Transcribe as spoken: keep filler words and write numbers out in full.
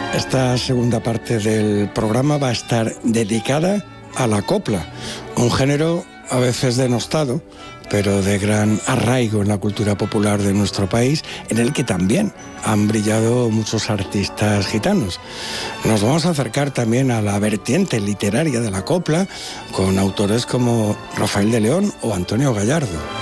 Esta segunda parte del programa va a estar dedicada a la copla, un género a veces denostado, pero de gran arraigo en la cultura popular de nuestro país, en el que también han brillado muchos artistas gitanos. Nos vamos a acercar también a la vertiente literaria de la copla, con autores como Rafael de León o Antonio Gallardo.